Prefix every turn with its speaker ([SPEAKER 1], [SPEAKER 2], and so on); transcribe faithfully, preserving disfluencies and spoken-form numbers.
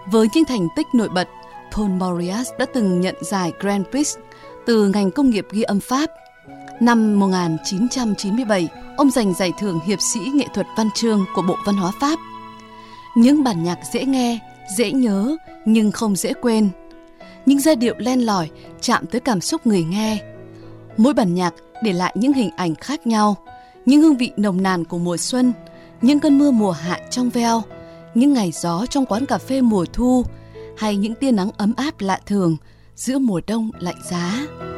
[SPEAKER 1] Với những thành tích nổi bật, Paul Mauriac đã từng nhận giải Grand Prix từ ngành công nghiệp ghi âm Pháp. Năm một nghìn chín trăm chín mươi bảy, ông giành giải thưởng hiệp sĩ nghệ thuật văn chương của Bộ Văn hóa Pháp. Những bản nhạc dễ nghe, dễ nhớ nhưng không dễ quên. Những giai điệu len lỏi chạm tới cảm xúc người nghe. Mỗi bản nhạc để lại những hình ảnh khác nhau, những hương vị nồng nàn của mùa xuân, những cơn mưa mùa hạ trong veo, những ngày gió trong quán cà phê mùa thu, hay những tia nắng ấm áp lạ thường giữa mùa đông lạnh giá.